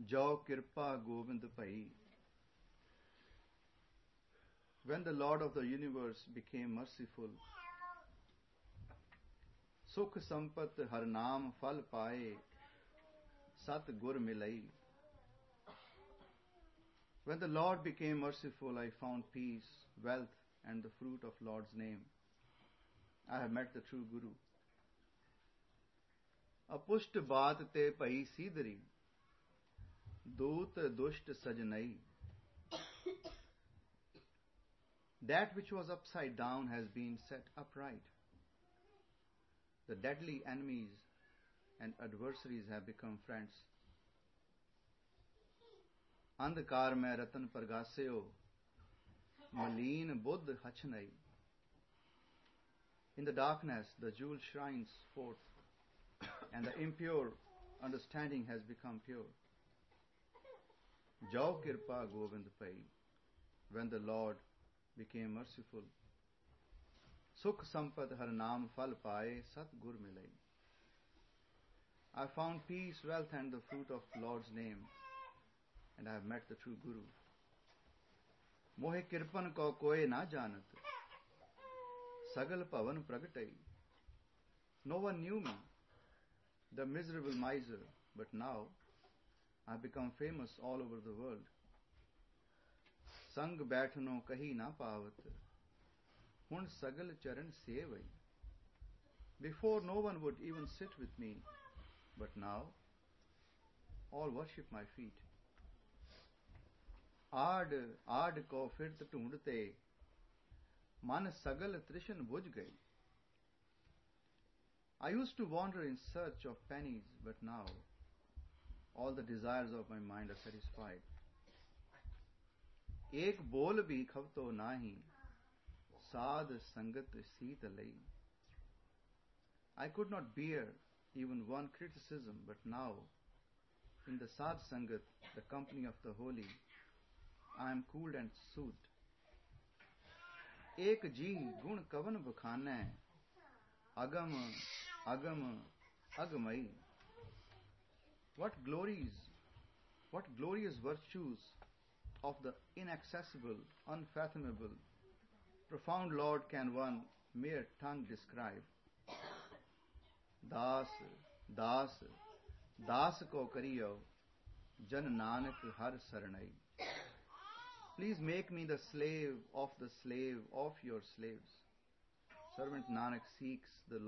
Jo Kirpa Govind Pai. When the Lord of the universe became merciful, Sukh Sampat Har Naam Phal Paye, Sat Gur Milai. When the Lord became merciful, I found peace, wealth, and the fruit of Lord's name. I have met the true Guru. Apusht baat te pai sidri, doot dusht sajnai. That which was upside down has been set upright. The deadly enemies and adversaries have become friends. अंधकार में रतन प्रगास्यो मलीन Buddha हछनई. In the darkness the jewel shines forth, and the impure understanding has become pure. Jo Kirpa Govind Pai. When the Lord became merciful, Sukh Sampad Har Naam Phal Paye, Sat Gur Milai. I found peace, wealth, and the fruit of Lord's name, and I have met the true Guru. Mohe kirpan ko koe na janat, sagal pavan pragatai. No one knew me, the miserable miser, but now I have become famous all over the world. Sang baithno kahi na pavat, hun sagal charan sevai. Before no one would even sit with me, but now all worship my feet. आड आड को फिरत ढूंढते मन सगल तृष्ण बुझ गई. I used to wander in search of pennies, but now all the desires of my mind are satisfied. एक बोल भी खवतो नाही, साध संगत सीत लई. I could not bear even one criticism, but now in the Sadh Sangat, the company of the holy, I am cooled and soothed. एक जी गुण कवन बखानै, agam agam agamai. What glorious virtues of the inaccessible, unfathomable, profound Lord can one mere tongue describe. Das, das, das ko kariyo, jan nanak har saranai. Please make me the slave of your slaves. Servant Nanak seeks the